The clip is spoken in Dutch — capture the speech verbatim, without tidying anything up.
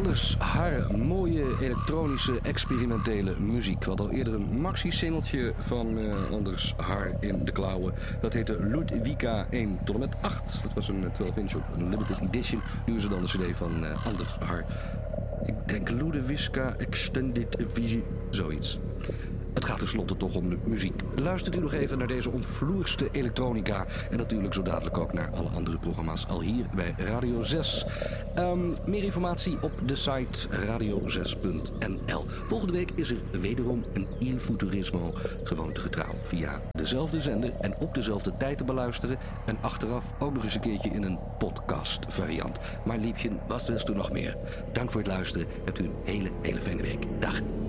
Anders haar mooie elektronische experimentele muziek. We hadden al eerder een maxi-singeltje van uh, Anders haar in de klauwen. Dat heette Ludwika één tot en met acht. Dat was een twaalf inch op een limited edition. Nu is het dan de cd van uh, Anders haar. Ik denk Ludwika Extended Vision, zoiets. Het gaat tenslotte toch om de muziek. Luistert u nog even naar deze ontvloerste elektronica. En natuurlijk zo dadelijk ook naar alle andere programma's al hier bij Radio zes. Um, meer informatie op de site radio zes punt n l. Volgende week is er wederom een Il Futurismo gewoontegetrouw. Via dezelfde zender en op dezelfde tijd te beluisteren. En achteraf ook nog eens een keertje in een podcast variant. Maar liefje, wat wist u nog meer? Dank voor het luisteren. Hebt u een hele, hele fijne week. Dag.